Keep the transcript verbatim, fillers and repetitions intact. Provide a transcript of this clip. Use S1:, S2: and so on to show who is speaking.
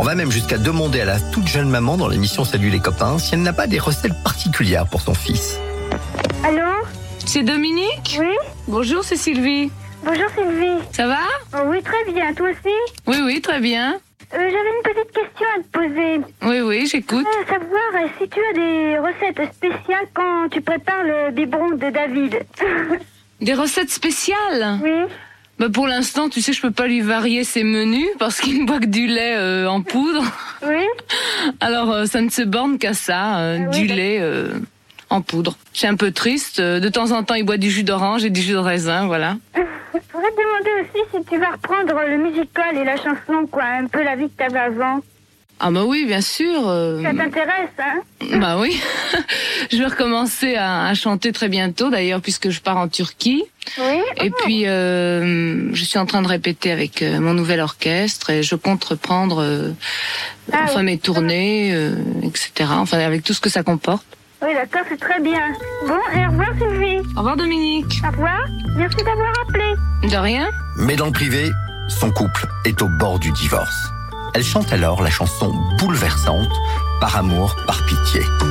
S1: On va même jusqu'à demander à la toute jeune maman dans l'émission Salut les copains si elle n'a pas des recettes particulières pour son fils.
S2: Allô?
S3: C'est Dominique?
S2: Oui?
S3: Bonjour, c'est Sylvie.
S2: Bonjour Sylvie.
S3: Ça va?
S2: Oh, oui, très bien. Toi aussi?
S3: Oui, oui, très bien.
S2: Euh, J'avais une petite question à te poser.
S3: Oui, oui, j'écoute.
S2: Je voudrais savoir euh, si tu as des recettes spéciales quand tu prépares le biberon de David.
S3: Des recettes spéciales?
S2: Oui.
S3: Bah pour l'instant, tu sais, je peux pas lui varier ses menus parce qu'il ne boit que du lait euh, en poudre.
S2: Oui.
S3: Alors, euh, ça ne se borne qu'à ça, euh,
S2: Ah oui,
S3: du
S2: d'accord.
S3: lait euh, en poudre. C'est un peu triste. Euh, De temps en temps, il boit du jus d'orange et du jus de raisin, voilà.
S2: Je voudrais te demander aussi si tu vas reprendre le musical et la chanson, quoi, un peu la vie que t'avais avant.
S3: Ah bah oui, bien sûr. euh,
S2: Ça t'intéresse, hein?
S3: Bah oui. Je vais recommencer à, à chanter très bientôt, d'ailleurs, puisque je pars en Turquie.
S2: Oui.
S3: Et puis, euh, je suis en train de répéter avec euh, mon nouvel orchestre et je compte reprendre euh,
S2: Ah
S3: enfin
S2: oui.
S3: mes tournées, euh, et cetera. Enfin, avec tout ce que ça comporte.
S2: Oui, d'accord, c'est très bien. Bon, et au revoir Sylvie.
S3: Au revoir Dominique.
S2: Au revoir. Merci d'avoir appelé.
S3: De rien.
S1: Mais dans le privé, son couple est au bord du divorce. Elle chante alors la chanson bouleversante « Par amour, par pitié ».